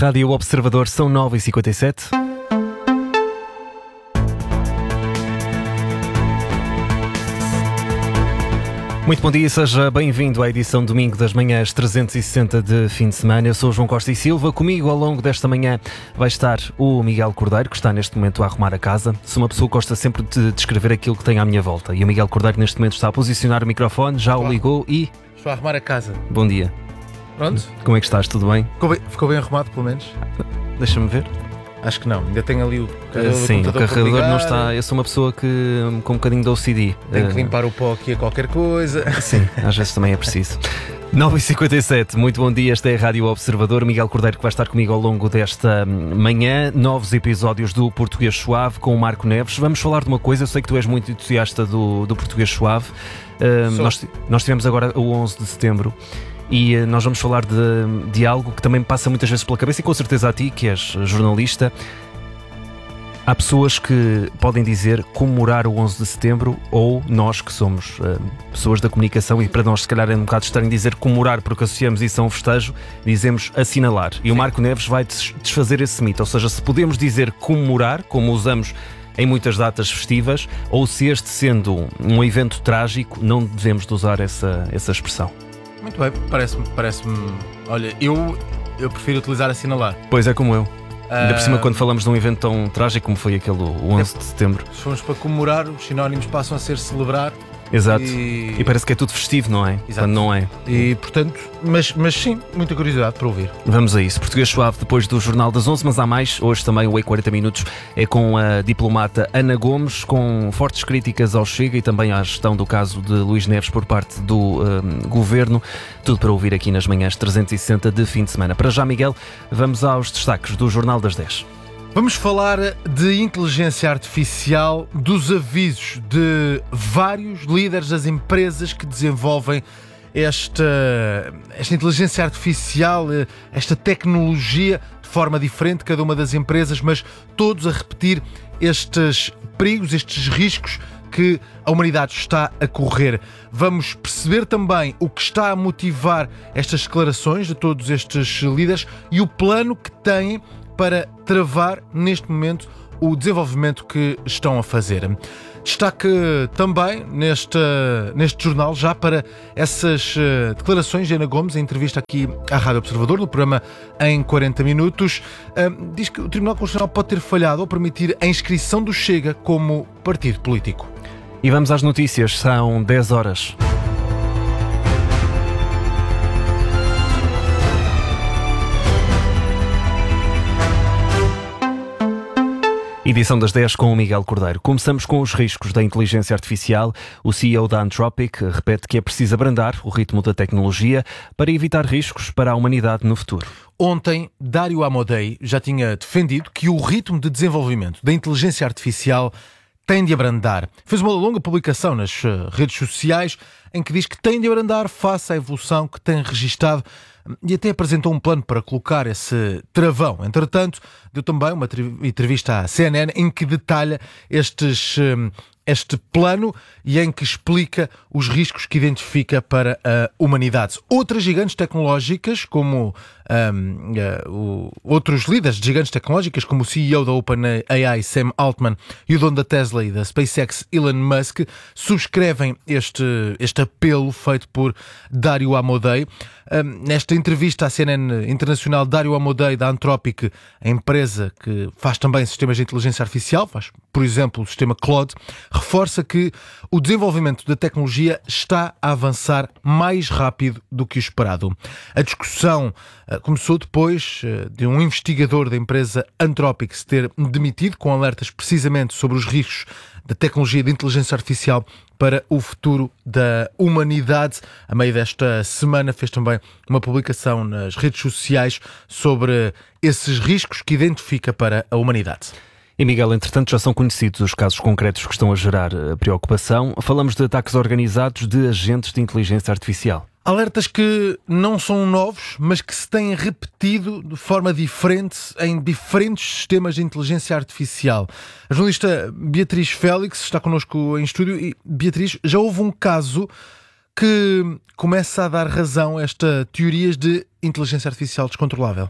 Rádio Observador, são 9h57. Muito bom dia, seja bem-vindo à edição domingo das manhãs 360 de fim de semana. Eu sou o João Costa e Silva. Comigo ao longo desta manhã vai estar o Miguel Cordeiro, que está neste momento a arrumar a casa. Sou uma pessoa que gosta sempre de descrever aquilo que tem à minha volta. E o Miguel Cordeiro neste momento está a posicionar o microfone, já o ligou e... Estou a arrumar a casa. Bom dia. Pronto? Como é que estás? Tudo bem? Ficou bem arrumado, pelo menos? Deixa-me ver. Acho que não. Ainda tenho ali o carregador. Sim, o carregador não está. Eu sou uma pessoa que com um bocadinho de OCD. Tenho que limpar o pó aqui a qualquer coisa. Sim, às vezes também é preciso. 9h57, muito bom dia, esta é a Rádio Observador. Miguel Cordeiro que vai estar comigo ao longo desta manhã. Novos episódios do Português Suave com o Marco Neves. Vamos falar de uma coisa, eu sei que tu és muito entusiasta do Português Suave. Nós tivemos agora o 11 de setembro. E nós vamos falar de algo que também me passa muitas vezes pela cabeça, e com certeza a ti, que és jornalista. Há pessoas que podem dizer comemorar o 11 de setembro, ou nós, que somos pessoas da comunicação, e para nós se calhar é um bocado estranho dizer comemorar porque associamos isso a um festejo, dizemos assinalar. E o Marco Neves vai desfazer esse mito, ou seja, se podemos dizer comemorar, como usamos em muitas datas festivas, ou se este sendo um evento trágico, não devemos de usar essa expressão. Muito bem, parece-me. Olha, eu prefiro utilizar assinalar. Pois é, como eu. Ainda por cima, quando falamos de um evento tão trágico como foi aquele 11 de setembro. Se formos para comemorar, os sinónimos passam a ser celebrar. Exato. E parece que é tudo festivo, não é? Exato. Quando não é. E portanto, mas sim, muita curiosidade para ouvir. Vamos a isso. Português Suave depois do Jornal das 11, mas há mais. Hoje também o E40 Minutos é com a diplomata Ana Gomes, com fortes críticas ao Chega e também à gestão do caso de Luís Neves por parte do Governo. Tudo para ouvir aqui nas manhãs 360 de fim de semana. Para já, Miguel, vamos aos destaques do Jornal das 10. Vamos falar de inteligência artificial, dos avisos de vários líderes das empresas que desenvolvem esta inteligência artificial, esta tecnologia de forma diferente, cada uma das empresas, mas todos a repetir estes perigos, estes riscos que a humanidade está a correr. Vamos perceber também o que está a motivar estas declarações de todos estes líderes e o plano que têm para travar neste momento o desenvolvimento que estão a fazer. Destaque também neste jornal já para essas declarações de Ana Gomes, em entrevista aqui à Rádio Observador, no programa Em 40 Minutos. Diz que o Tribunal Constitucional pode ter falhado ao permitir a inscrição do Chega como partido político. E vamos às notícias, são 10 horas. Edição das 10 com o Miguel Cordeiro. Começamos com os riscos da inteligência artificial. O CEO da Anthropic repete que é preciso abrandar o ritmo da tecnologia para evitar riscos para a humanidade no futuro. Ontem, Dario Amodei já tinha defendido que o ritmo de desenvolvimento da inteligência artificial tem de abrandar. Fez uma longa publicação nas redes sociais em que diz que tem de abrandar face à evolução que tem registado e até apresentou um plano para colocar esse travão. Entretanto, deu também uma entrevista à CNN em que detalha este plano e em que explica os riscos que identifica para a humanidade. Outras gigantes tecnológicas, como outros líderes de gigantes tecnológicas, como o CEO da OpenAI, Sam Altman, e o dono da Tesla e da SpaceX, Elon Musk, subscrevem este apelo feito por Dario Amodei. Nesta entrevista à CNN Internacional, Dario Amodei, da Anthropic, a empresa que faz também sistemas de inteligência artificial, faz, por exemplo, o sistema Claude, reforça que o desenvolvimento da tecnologia está a avançar mais rápido do que o esperado. A discussão começou depois de um investigador da empresa Anthropic se ter demitido, com alertas precisamente sobre os riscos da tecnologia de inteligência artificial para o futuro da humanidade. A meio desta semana fez também uma publicação nas redes sociais sobre esses riscos que identifica para a humanidade. E Miguel, entretanto, já são conhecidos os casos concretos que estão a gerar preocupação. Falamos de ataques organizados de agentes de inteligência artificial. Alertas que não são novos, mas que se têm repetido de forma diferente em diferentes sistemas de inteligência artificial. A jornalista Beatriz Félix está connosco em estúdio e, Beatriz, já houve um caso que começa a dar razão a estas teorias de inteligência artificial descontrolável.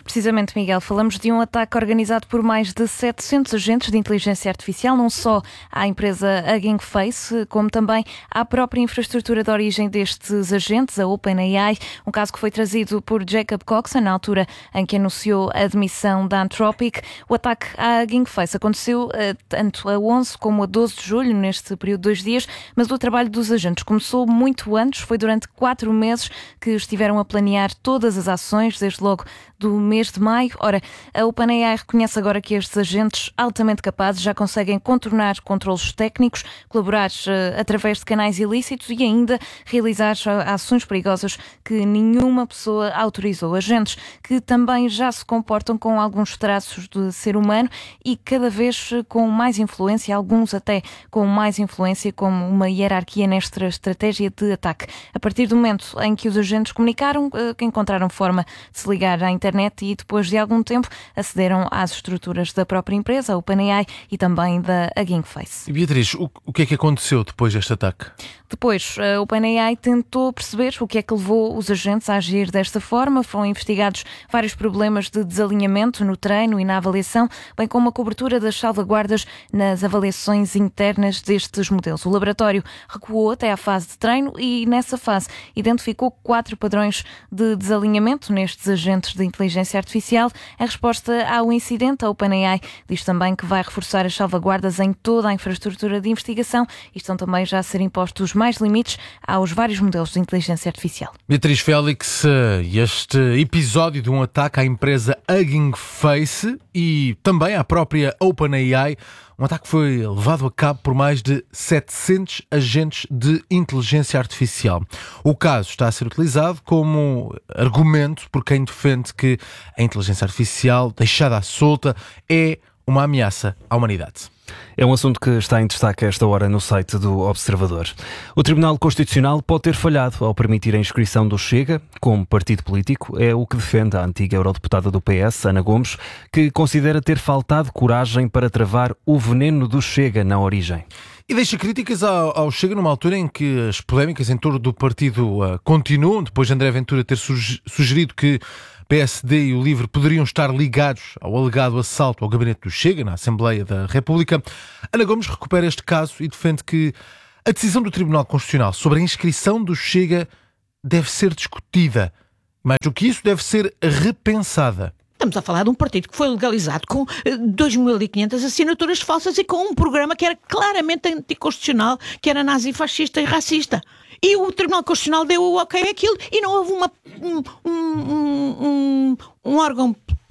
Precisamente, Miguel, falamos de um ataque organizado por mais de 700 agentes de inteligência artificial, não só à empresa Hugging Face, como também à própria infraestrutura de origem destes agentes, a OpenAI, um caso que foi trazido por Jacob Coxon, na altura em que anunciou a demissão da Anthropic. O ataque à Hugging Face aconteceu tanto a 11 como a 12 de julho, neste período de 2 dias, mas o trabalho dos agentes começou muito antes, foi durante 4 meses que estiveram a planear todas as ações, desde logo do mês de maio. Ora, a OpenAI reconhece agora que estes agentes altamente capazes já conseguem contornar controlos técnicos, colaborar através de canais ilícitos e ainda realizar ações perigosas que nenhuma pessoa autorizou. Agentes que também já se comportam com alguns traços de ser humano e cada vez com mais influência, alguns até com mais influência, como uma hierarquia nesta estratégia de ataque. A partir do momento em que os agentes comunicaram, que encontraram forma de se ligar à internet e depois de algum tempo acederam às estruturas da própria empresa, a OpenAI, e também da Hugging Face. E Beatriz, o que é que aconteceu depois deste ataque? Depois, a OpenAI tentou perceber o que é que levou os agentes a agir desta forma. Foram investigados vários problemas de desalinhamento no treino e na avaliação, bem como a cobertura das salvaguardas nas avaliações internas destes modelos. O laboratório recuou até à fase de treino e, nessa fase, identificou 4 padrões de desalinhamento nestes agentes de inteligência artificial. Em resposta ao incidente, a OpenAI diz também que vai reforçar as salvaguardas em toda a infraestrutura de investigação e estão também já a ser impostos mais limites aos vários modelos de inteligência artificial. Beatriz Félix, este episódio de um ataque à empresa Hugging Face e também à própria OpenAI, um ataque foi levado a cabo por mais de 700 agentes de inteligência artificial. O caso está a ser utilizado como argumento por quem defende que a inteligência artificial deixada à solta é uma ameaça à humanidade. É um assunto que está em destaque a esta hora no site do Observador. O Tribunal Constitucional pode ter falhado ao permitir a inscrição do Chega como partido político. É o que defende a antiga eurodeputada do PS, Ana Gomes, que considera ter faltado coragem para travar o veneno do Chega na origem. E deixa críticas ao Chega numa altura em que as polémicas em torno do partido continuam, depois de André Ventura ter sugerido que PSD e o LIVRE poderiam estar ligados ao alegado assalto ao gabinete do Chega, na Assembleia da República. Ana Gomes recupera este caso e defende que a decisão do Tribunal Constitucional sobre a inscrição do Chega deve ser discutida. Mais do que isso, deve ser repensada. Estamos a falar de um partido que foi legalizado com 2.500 assinaturas falsas e com um programa que era claramente anticonstitucional, que era nazi-fascista e racista. E o Tribunal Constitucional deu o ok àquilo e não houve um órgão